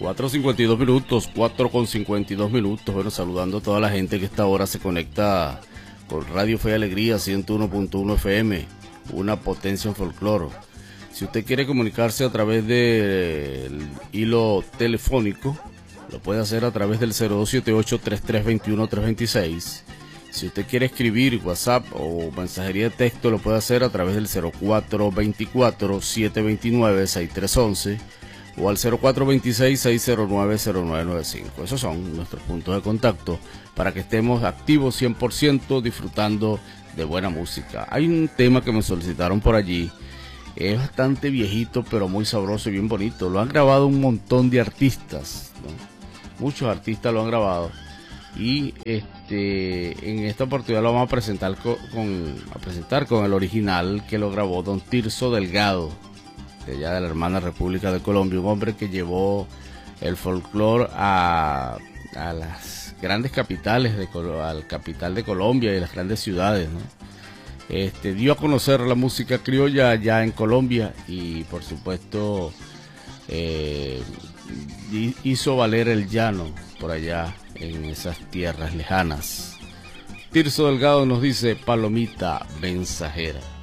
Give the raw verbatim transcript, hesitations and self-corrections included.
cuatro cincuenta y dos minutos, cuatro con cincuenta y dos minutos. Bueno, saludando a toda la gente que a esta hora se conecta con Radio Fe y Alegría ciento uno punto uno F M, una potencia en folclore. Si usted quiere comunicarse a través del hilo telefónico, lo puede hacer a través del cero dos siete ocho, treinta y tres veintiuno, trescientos veintiséis. Si usted quiere escribir WhatsApp o mensajería de texto, lo puede hacer a través del cero cuatro veinticuatro, setecientos veintinueve, sesenta y tres once o al cero cuatro veintiséis, seiscientos nueve, cero nueve noventa y cinco. Esos son nuestros puntos de contacto para que estemos activos cien por ciento disfrutando de buena música. Hay un tema que me solicitaron por allí. Es bastante viejito, pero muy sabroso y bien bonito. Lo han grabado un montón de artistas, ¿no? Muchos artistas lo han grabado. Y este en esta oportunidad lo vamos a presentar con, con, a presentar con el original que lo grabó don Tirso Delgado, de allá de la hermana República de Colombia. Un hombre que llevó el folclore a, a las grandes capitales, de, al capital de Colombia y las grandes ciudades, ¿no? Este, dio a conocer la música criolla allá en Colombia y por supuesto eh, hizo valer el llano por allá en esas tierras lejanas. Tirso Delgado nos dice: palomita mensajera.